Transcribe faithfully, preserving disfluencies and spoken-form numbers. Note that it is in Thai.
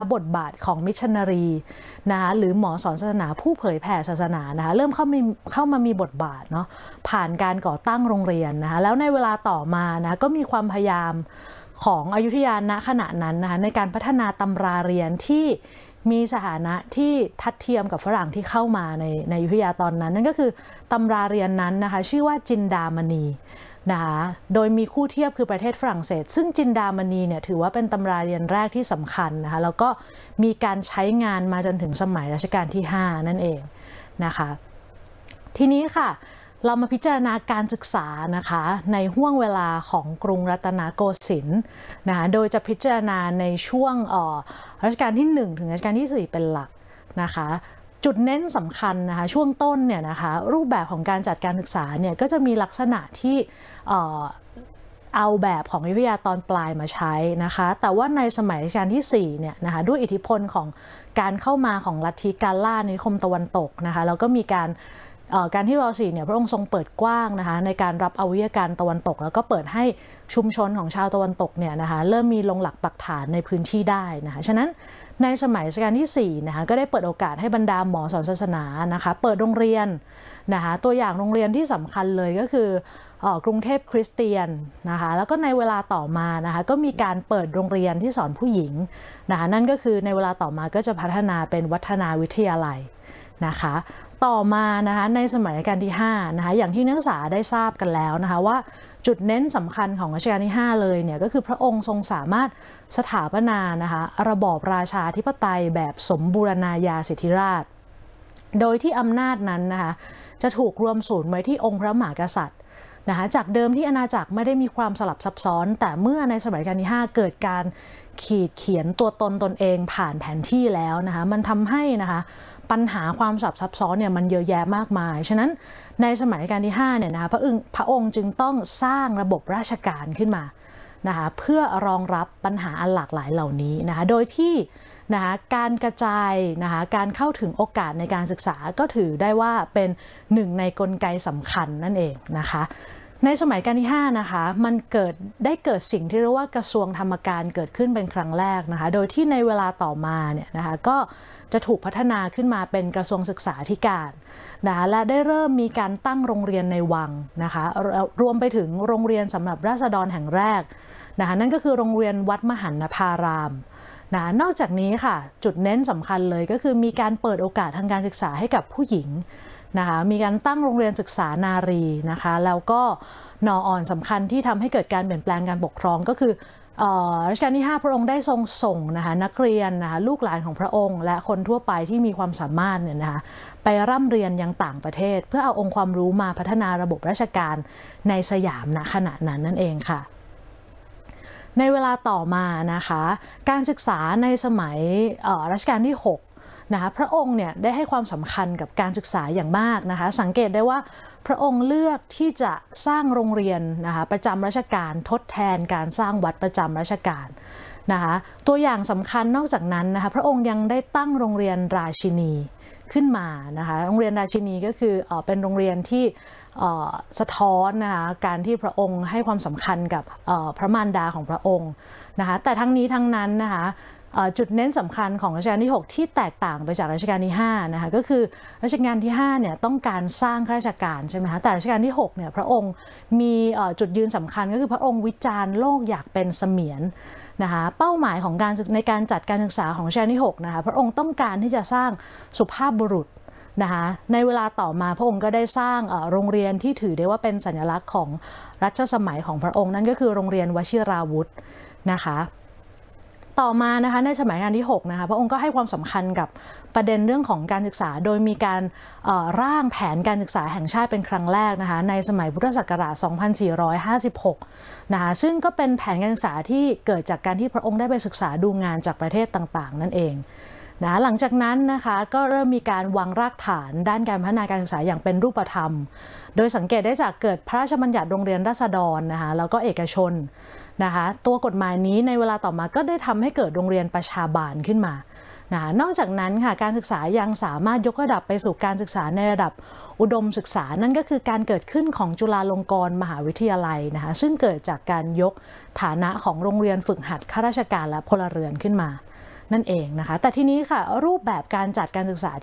บทบาทของมิชชันนารีนะคะหรือหมอสอนศาสนาผู้เผยแผ่ศาสนานะคะเริ่มเข้ามีเข้ามามีบทบาทเนาะผ่านการก่อตั้งโรงเรียนนะคะแล้วในเวลาต่อมานะก็มีความพยายามของอยุธยาณขณะนั้นนะคะในการพัฒนาตำราเรียนที่มีสถานะที่ทัดเทียมกับฝรั่งที่เข้ามาในในอยุธยาตอนนั้นนั่นก็คือตำราเรียนนั้นนะคะชื่อว่าจินดามณีนะคะโดยมีคู่เทียบคือประเทศฝรั่งเศสซึ่งจินดามณีเนี่ยถือว่าเป็นตำราเรียนแรกที่สำคัญนะคะแล้วก็มีการใช้งานมาจนถึงสมัยรัชกาลที่ห้านั่นเองนะคะทีนี้ค่ะเรามาพิจารณาการศึกษานะคะในห้วงเวลาของกรุงรัตนโกสินทร์นะคะโดยจะพิจารณาในช่วงรัชกาลที่หนึ่งถึงรัชกาลที่สี่เป็นหลักนะคะจุดเน้นสำคัญนะคะช่วงต้นเนี่ยนะคะรูปแบบของการจัดการศึกษาเนี่ยก็จะมีลักษณะที่เอ่อเอาแบบของอยุธยาตอนปลายมาใช้นะคะแต่ว่าในสมัยรัชกาลที่สี่เนี่ยนะคะด้วยอิทธิพลของการเข้ามาของลัทธิการล่านิคมตะวันตกนะคะแล้วก็มีการการที่รอสี่เนี่ยพระองค์ทรงเปิดกว้างนะคะในการรับเอาวิทยาการตะวันตกแล้วก็เปิดให้ชุมชนของชาวตะวันตกเนี่ยนะคะเริ่มมีลงหลักปักฐานในพื้นที่ได้นะคะฉะนั้นในสมัยรัชกาลที่สี่นะคะก็ได้เปิดโอกาสให้บรรดาหมอสอนศาสนานะคะเปิดโรงเรียนนะคะตัวอย่างโรงเรียนที่สำคัญเลยก็คือกรุงเทพคริสเตียนนะคะแล้วก็ในเวลาต่อมานะคะก็มีการเปิดโรงเรียนที่สอนผู้หญิงนะคะนั่นก็คือในเวลาต่อมาก็จะพัฒนาเป็นวัฒนาวิทยาลัยนะคะต่อมานะคะในสมัยรัชกาลที่ห้านะคะอย่างที่นักศึกษาได้ทราบกันแล้วนะคะว่าจุดเน้นสำคัญของรัชกาลที่ห้าเลยเนี่ยก็คือพระองค์ทรงสามารถสถาปนานะคะระบอบราชาธิปไตยแบบสมบูรณาญาสิทธิราชย์โดยที่อำนาจนั้นนะคะจะถูกรวมศูนย์ไว้ที่องค์พระมหากษัตริย์นะคะจากเดิมที่อาณาจักรไม่ได้มีความสลับซับซ้อนแต่เมื่อในสมัยรัชกาลที่ห้าเกิดการขีดเขียนตัวตนตนเองผ่านแผนที่แล้วนะคะมันทำให้นะคะปัญหาความสลับซับซ้อนเนี่ยมันเยอะแยะมากมายฉะนั้นในสมัยรัชกาลที่ห้าเนี่ยนะคะพระองค์พระองค์จึงต้องสร้างระบบราชการขึ้นมานะคะเพื่อรองรับปัญหาอันหลากหลายเหล่านี้นะคะโดยที่นะคะการกระจายนะคะการเข้าถึงโอกาสในการศึกษาก็ถือได้ว่าเป็นหนึ่งในกลไกสำคัญนั่นเองนะคะในสมัยรัชกาลที่ห้านะคะมันเกิดได้เกิดสิ่งที่เรียกว่ากระทรวงธรรมการเกิดขึ้นเป็นครั้งแรกนะคะโดยที่ในเวลาต่อมาเนี่ยนะคะก็จะถูกพัฒนาขึ้นมาเป็นกระทรวงศึกษาธิการนะคะและได้เริ่มมีการตั้งโรงเรียนในวังนะคะรวมไปถึงโรงเรียนสำหรับราษฎรแห่งแรกนะคะนั่นก็คือโรงเรียนวัดมหันนภารามนะนอกจากนี้ค่ะจุดเน้นสำคัญเลยก็คือมีการเปิดโอกาสทางการศึกษาให้กับผู้หญิงนะคะมีการตั้งโรงเรียนศึกษานารีนะคะแล้วก็นออ่อนสำคัญที่ทำให้เกิดการเปลี่ยนแปลงการปกครองก็คือรัชกาลที่ห้าพระองค์ได้ทรงส่งนะคะนักเรียนนะคะลูกหลานของพระองค์และคนทั่วไปที่มีความสามารถเนี่ยนะคะไปร่ำเรียนยังต่างประเทศเพื่อเอาองค์ความรู้มาพัฒนาระบบราชการในสยามณขณะนั้นนั่นเองค่ะในเวลาต่อมานะคะการศึกษาในสมัยรัชกาลที่หกนะคะพระองค์เนี่ยได้ให้ความสำคัญกับการศึกษาอย่างมากนะคะสังเกตได้ว่าพระองค์เลือกที่จะสร้างโรงเรียนนะคะประจำราชการทดแทนการสร้างวัดประจำราชการนะคะตัวอย่างสำคัญนอกจากนั้นนะคะพระองค์ยังได้ตั้งโรงเรียนราชินีขึ้นมานะคะโรงเรียนราชินีก็คือเอ่อเป็นโรงเรียนที่สะท้อนนะคะการที่พระองค์ให้ความสำคัญกับพระมารดาของพระองค์นะคะแต่ทั้งนี้ทั้งนั้นนะคะจุดเน้นสำคัญของรัชกาลที่หกที่แตกต่างไปจากรัชกาลที่ห้านะคะก็คือรัชกาลที่ห้าเนี่ยต้องการสร้างข้าราชการใช่ไหมคะแต่รัชกาลที่หกเนี่ยพระองค์มีจุดยืนสำคัญก็คือพระองค์วิจารณ์โลกอยากเป็นเสมียนนะคะเป้าหมายของการในการจัดการศึกษาของรัชกาลที่หกนะคะพระองค์ต้องการที่จะสร้างสุภาพบุรุษนะคะในเวลาต่อมาพระองค์ก็ได้สร้างโรงเรียนที่ถือได้ว่าเป็นสัญลักษณ์ของรัชสมัยของพระองค์นั่นก็คือโรงเรียนวชิราวุธนะคะต่อมานะคะในสมัยรัชกาลที่หกนะคะพระองค์ก็ให้ความสำคัญกับประเด็นเรื่องของการศึกษาโดยมีการร่างแผนการศึกษาแห่งชาติเป็นครั้งแรกนะคะในสมัยพุทธศักราชสองพันสี่ร้อยห้าสิบหกนะคะซึ่งก็เป็นแผนการศึกษาที่เกิดจากการที่พระองค์ได้ไปศึกษาดูงานจากประเทศต่างๆนั่นเองนะหลังจากนั้นนะคะก็เริ่มมีการวางรากฐานด้านการพัฒนาการศึกษาอย่างเป็นรูปธรรมโดยสังเกตได้จากเกิดพระราชบัญญัติโรงเรียนราษฎรนะคะแล้วก็เอกชนนะคะตัวกฎหมายนี้ในเวลาต่อมาก็ได้ทำให้เกิดโรงเรียนประชาบาลขึ้นมานะนอกจากนั้นค่ะการศึกษายังสามารถยกระดับไปสู่การศึกษาในระดับอุดมศึกษานั่นก็คือการเกิดขึ้นของจุฬาลงกรณ์มหาวิทยาลัยนะคะซึ่งเกิดจากการยกฐานะของโรงเรียนฝึกหัดข้าราชการและพลเรือนขึ้นมานั่นเองนะคะแต่ทีนี้ค่ะรูปแบบการจัดการศึกษา